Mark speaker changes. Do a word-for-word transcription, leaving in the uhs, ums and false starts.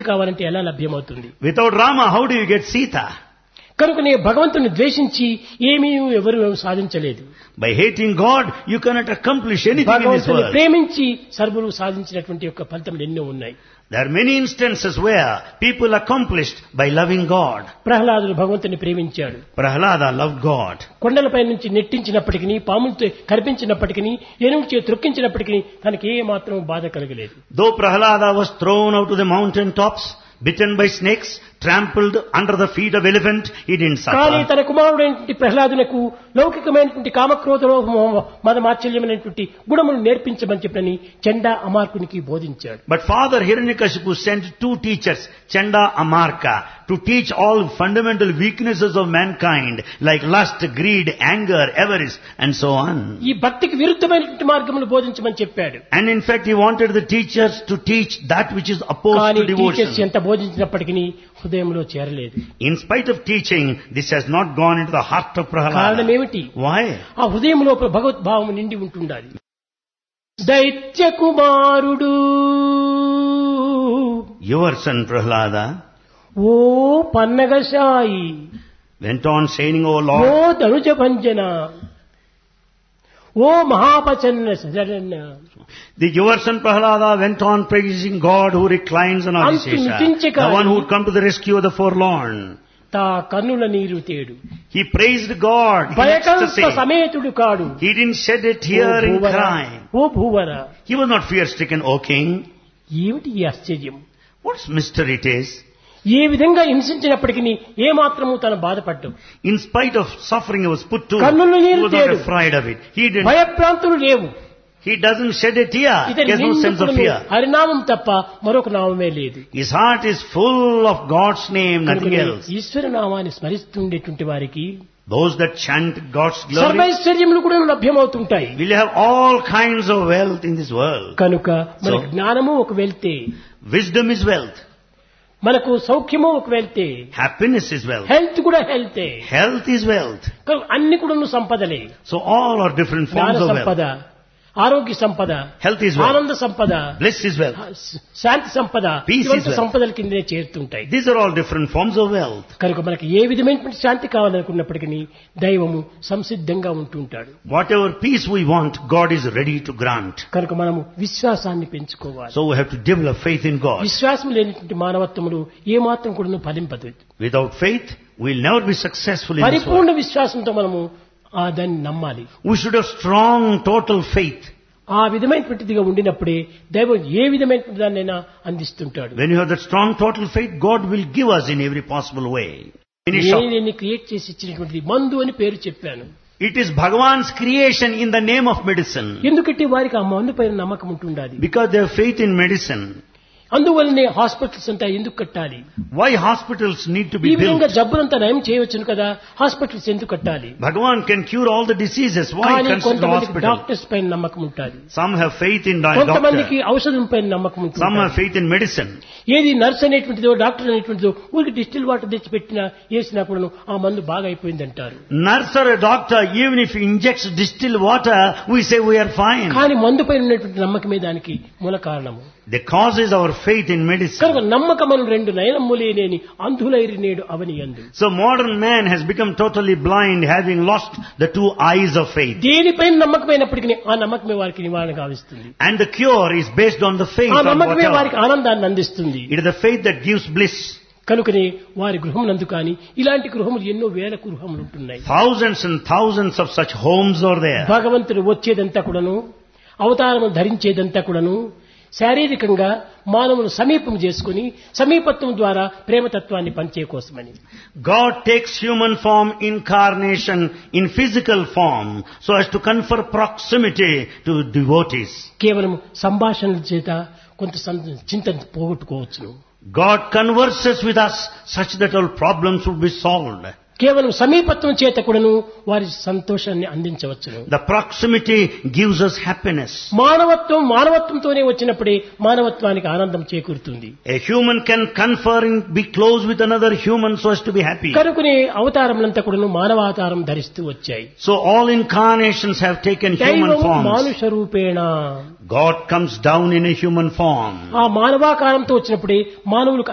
Speaker 1: కావాలంటే ఎలా లభ్యమవుతుంది?
Speaker 2: Without Rama, how do you get Sita?
Speaker 1: కనుకనే భగవంతుని ద్వేషించి ఏమీ ఎవరు సాధించలేదు.
Speaker 2: By hating God, you cannot accomplish anything in this
Speaker 1: భగవంతుని
Speaker 2: world.
Speaker 1: ప్రేమించి సర్వులు సాధించినటువంటి యొక్క ఫలితములు ఎన్నో ఉన్నాయి.
Speaker 2: There are many instances where people accomplished by loving God.
Speaker 1: ప్రహ్లాదుడు భగవంతుని ప్రేమించాడు.
Speaker 2: Prahlada loved God.
Speaker 1: కొండలపై నుంచి నెట్టించినప్పటికీ, పాములతో కరిపించినప్పటికీ, ఏనుగు చేతి త్రొక్కించినప్పటికీ తనకి ఏ మాత్రం బాధ కలగలేదు.
Speaker 2: Though Prahlada was thrown out to the mountain tops, bitten by snakes, trampled under the feet of elephant, he didn't
Speaker 1: కానీ
Speaker 2: suffer.
Speaker 1: తన కుమారుడైనటువంటి ప్రహ్లాదునకు లౌకికమైనటువంటి కామక్రోధ మద మాత్సల్యమైనటువంటి గుణములు నేర్పించమని చెప్పని చండా అమార్కునికి బోధించాడు.
Speaker 2: But Father Hiranyakashipu sent two teachers, Chanda Amarka, to teach all fundamental weaknesses of mankind like lust, greed, anger, avarice and so on.
Speaker 1: ఈ భక్తికి విరుద్ధమైనటువంటి మార్గములు బోధించమని చెప్పాడు.
Speaker 2: And in fact he wanted the teachers to teach that which is opposed
Speaker 1: కానీ
Speaker 2: to
Speaker 1: teachers
Speaker 2: devotion.
Speaker 1: ఎంత బోధించినప్పటికీ హృదయంలో చేరలేదు.
Speaker 2: In spite of teaching, this has not gone into the heart of
Speaker 1: కారణం
Speaker 2: Prahlada.
Speaker 1: ఏమిటి?
Speaker 2: Why?
Speaker 1: ఆ హృదయం లోపల భగవద్భావం నిండి ఉంటుండాలి. దైత్య కుమారుడు
Speaker 2: Your son Prahlada
Speaker 1: oh పన్నగశాయి
Speaker 2: went on saying, O
Speaker 1: oh
Speaker 2: Lord,
Speaker 1: Dhanuja భంజన oh మహాపచన్న సజరన్న
Speaker 2: the your son Prahlada went on praising God who reclines on Adishesha, the one who would come to the rescue of the forlorn.
Speaker 1: తా కన్నుల నీరు తేడు
Speaker 2: He praised God in
Speaker 1: భయకంప
Speaker 2: ecstasy.
Speaker 1: సమేతుడు కాడు
Speaker 2: He didn't shed a tear in crying.
Speaker 1: Oh భూవర.
Speaker 2: He was not fear-stricken, O king.
Speaker 1: ఏమిటి ఈ ఆశ్చర్యం?
Speaker 2: What mystery it is.
Speaker 1: ఏ విధంగా హింసించినప్పటికీ ఏ మాత్రము తన బాధపడ్డం.
Speaker 2: In spite of suffering he was put to,
Speaker 1: కన్నుల
Speaker 2: he
Speaker 1: నీరు
Speaker 2: was not
Speaker 1: తేడు.
Speaker 2: afraid of it. He didn't.
Speaker 1: భయప్రాంతులు లేవు.
Speaker 2: He doesn't shed a tear. He
Speaker 1: ఇతని
Speaker 2: has no sense of
Speaker 1: నిందుకులను
Speaker 2: fear.
Speaker 1: హరినామం తప్ప మరొక నామమే లేదు.
Speaker 2: His heart is full of God's name, nothing
Speaker 1: కనుకనే
Speaker 2: else.
Speaker 1: ఈశ్వర నామాన్ని స్మరిస్తుండేటువంటి వారికి
Speaker 2: Those that chant God's glory
Speaker 1: సర్వైశ్వర్యములు కూడా లభ్యమవుతుంటాయి.
Speaker 2: will have all kinds of wealth in this world.
Speaker 1: కనుక మన
Speaker 2: So-
Speaker 1: జ్ఞానము ఒక వెళ్తే,
Speaker 2: Wisdom is wealth.
Speaker 1: మనకు సౌఖ్యము ఒక వెళ్తే,
Speaker 2: Happiness is wealth.
Speaker 1: హెల్త్ కూడా హెల్తే.
Speaker 2: Health is wealth.
Speaker 1: కనుక అన్ని కూడా సంపదలే.
Speaker 2: So all are different
Speaker 1: జ్ఞాన
Speaker 2: forms of
Speaker 1: సంపద,
Speaker 2: wealth.
Speaker 1: ఆరోగ్య సంపద,
Speaker 2: Health is wealth.
Speaker 1: ఆనంద సంపద,
Speaker 2: Bliss is wealth.
Speaker 1: శాంతి సంపద,
Speaker 2: Peace is
Speaker 1: ఇవంతా
Speaker 2: wealth.
Speaker 1: సంపదల కిందనే చేరుతుంటాయి.
Speaker 2: These are all different forms of wealth.
Speaker 1: కనుక మనకి ఏ విధమైనటువంటి శాంతి కావాలనుకున్నప్పటికీ దైవము సంసిద్ధంగా ఉంటుంటాడు.
Speaker 2: Whatever peace we want, God is ready to grant.
Speaker 1: కనుక మనము విశ్వాసాన్ని పెంచుకోవాలి.
Speaker 2: So we have to develop faith in God.
Speaker 1: విశ్వాసం లేనటువంటి మానవత్వములు ఏ మాత్రం కూడా ఫలింపదు.
Speaker 2: Without faith, we'll never be successful in this
Speaker 1: పరిపూర్ణ
Speaker 2: world.
Speaker 1: విశ్వాసంతో మనము ఆ దాన్ని నమ్మాలి.
Speaker 2: We should have strong, total faith.
Speaker 1: ఆ విధమైనటువంటిదిగా ఉండినప్పుడే దైవం ఏ విధమైనటువంటి దాన్నైనా అందిస్తుంటాడు.
Speaker 2: When you have that strong, total faith, God will give us in every possible way. Finish up.
Speaker 1: నేను క్రియేట్ చేసి ఇచ్చినటువంటి మందు అని పేరు చెప్పాను.
Speaker 2: It is Bhagavan's creation in the name of medicine.
Speaker 1: ఎందుకంటే వారికి ఆ మందు పైన నమ్మకం ఉంటుండాలి.
Speaker 2: Because they have faith in medicine.
Speaker 1: అందువల్లనే హాస్పిటల్స్ అంతా ఎందుకు కట్టాలి?
Speaker 2: Why hospitals need to
Speaker 1: ఈ
Speaker 2: be
Speaker 1: విధంగా
Speaker 2: built?
Speaker 1: జబ్బులంతా నయం చేయవచ్చును కదా, హాస్పిటల్స్ ఎందుకు కట్టాలి?
Speaker 2: Bhagavan can cure all the diseases. Why
Speaker 1: కానీ
Speaker 2: construct a
Speaker 1: కొంతమందికి
Speaker 2: hospital?
Speaker 1: డాక్టర్స్ పైన నమ్మకం ఉంటుంది.
Speaker 2: Some have faith in di-
Speaker 1: కొంతమందికి
Speaker 2: doctor.
Speaker 1: ఔషధం పైన నమ్మకం
Speaker 2: Some
Speaker 1: ఉంటుంది.
Speaker 2: have faith in medicine.
Speaker 1: ఏది నర్స్ అనేటువంటిదో డాక్టర్ అనేటువంటిదో ఊరికి డిస్టిల్ వాటర్ తెచ్చి పెట్టినా వేసినా కూడా ఆ మందు బాగా అయిపోయింది అంటారు.
Speaker 2: Nurse or a doctor, even if he injects distilled water, we say we are fine.
Speaker 1: కానీ మందు పైన ఉన్నటువంటి నమ్మకమే దానికి మూల కారణము.
Speaker 2: The cause is our faith in medicine.
Speaker 1: కనుక నమ్మకమను రెండు నయనమ్ములేనేని అంధులైరి నేడు అవని యందు.
Speaker 2: So modern man has become totally blind, having lost the two eyes of faith.
Speaker 1: దేనిపైన నమ్మకమైనప్పటికీ ఆ నమ్మకమే వారికి నివారణ గావిస్తుంది.
Speaker 2: And the cure is based on the faith.
Speaker 1: ఆ
Speaker 2: on
Speaker 1: నమ్మకమే వారికి
Speaker 2: whatever.
Speaker 1: ఆనందాన్ని అందిస్తుంది.
Speaker 2: It is the faith that gives bliss.
Speaker 1: కనుకనే వారి గృహమునందు కానీ ఇలాంటి గృహములు ఎన్నో వేల గృహములు ఉంటున్నాయి.
Speaker 2: Thousands and thousands of such homes are there.
Speaker 1: భగవంతుడు వచ్చేదంతా కూడాను, అవతారము ధరించేదంతా కూడాను శారీరకంగా మానవును సమీపం చేసుకుని సమీపత్వం ద్వారా ప్రేమతత్వాన్ని పంచే కోసమని.
Speaker 2: God takes human form incarnation in physical form so as to confer proximity to devotees.
Speaker 1: కేవలం సంభాషణల చేత కొంత చింతన పోగొట్టుకోవచ్చును.
Speaker 2: God converses with us such that all problems would be solved.
Speaker 1: కేవలం సమీపత్వం చేత కూడాను వారి సంతోషాన్ని అందించవచ్చును.
Speaker 2: The proximity gives us happiness.
Speaker 1: మానవత్వం మానవత్వంతోనే వచ్చినప్పుడే మానవత్వానికి ఆనందం చేకూరుతుంది.
Speaker 2: A human can confer and be close with another human so as to be happy.
Speaker 1: కనుకనే అవతారములంతా కూడాను మానవావతారం ధరిస్తూ వచ్చాయి.
Speaker 2: So all incarnations have taken human
Speaker 1: దైవం
Speaker 2: forms.
Speaker 1: మానుష రూపేణ.
Speaker 2: God comes down in a human form.
Speaker 1: ఆ మానవాకారంతో వచ్చినప్పుడే మానవులకు